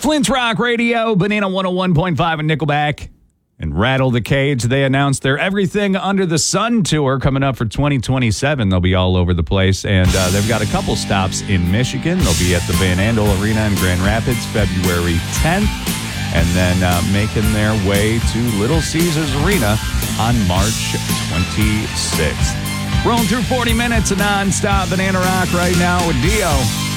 Clint's Rock Radio, Banana 101.5 and Nickelback. And Rattle the Cage, they announced their Everything Under the Sun tour coming up for 2027. They'll be all over the place, and they've got a couple stops in Michigan. They'll be at the Van Andel Arena in Grand Rapids February 10th, and then making their way to Little Caesars Arena on March 26th. Rolling through 40 minutes of nonstop Banana Rock right now with Dio.